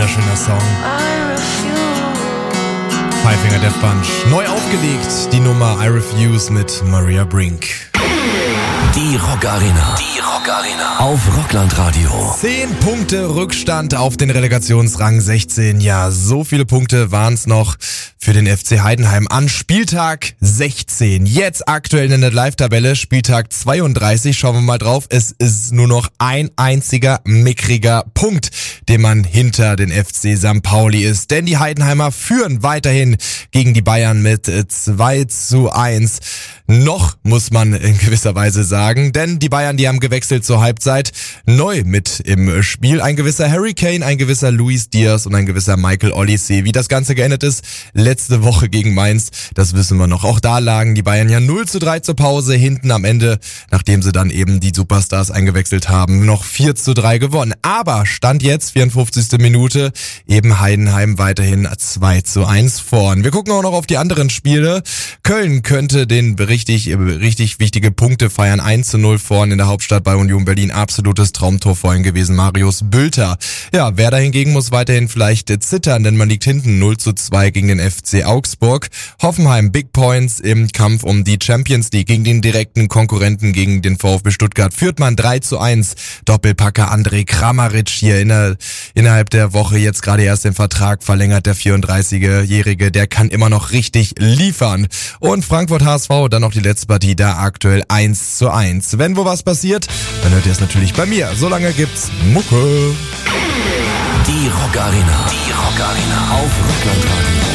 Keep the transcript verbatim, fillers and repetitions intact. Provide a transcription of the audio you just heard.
wunderschöner Song. Five Finger Death Punch. Neu aufgelegt, die Nummer I Refuse mit Maria Brink. Die Rock Arena. Die Rock Arena. Auf Rockland-Radio. Zehn Punkte Rückstand auf den Relegationsrang sechzehn. Ja, so viele Punkte waren es noch für den F C Heidenheim an Spieltag sechzehn. Jetzt aktuell in der Live-Tabelle, Spieltag zweiunddreißig. Schauen wir mal drauf. Es ist nur noch ein einziger mickriger Punkt, den man hinter den F C Sankt Pauli ist. Denn die Heidenheimer führen weiterhin gegen die Bayern mit zwei zu eins. Noch muss man in gewisser Weise sagen, denn die Bayern, die haben gewechselt zur Halbzeit. Neu mit im Spiel ein gewisser Harry Kane, ein gewisser Luis Diaz und ein gewisser Michael Olise. Wie das Ganze geendet ist, letzte Woche gegen Mainz, das wissen wir noch. Auch da lagen die Bayern ja null zu drei zur Pause, hinten am Ende, nachdem sie dann eben die Superstars eingewechselt haben, noch vier zu drei gewonnen. Aber Stand jetzt, vierundfünfzigste Minute, eben Heidenheim weiterhin zwei zu eins vorn. Wir gucken auch noch auf die anderen Spiele. Köln könnte den richtig, richtig wichtige Punkte feiern. eins zu null vorn in der Hauptstadt bei Union Berlin. Absolutes Traumtor vorhin gewesen, Marius Bülter. Ja, Werder hingegen muss weiterhin vielleicht zittern, denn man liegt hinten null zu zwei gegen den F C Augsburg. Hoffenheim Big Points im Kampf um die Champions League gegen den direkten Konkurrenten, gegen den VfB Stuttgart. Führt man drei zu eins. Doppelpacker André Kramaric hier inner, innerhalb der Woche jetzt gerade erst den Vertrag verlängert. Der vierunddreißigjährige, der kann immer noch richtig liefern. Und Frankfurt H S V, dann noch die letzte Partie, da aktuell eins zu eins. Wenn wo was passiert, dann hört ihr es natürlich bei mir. Solange gibt's Mucke. Die Rock Arena. Die Rock Arena. Auf Rockland Radio.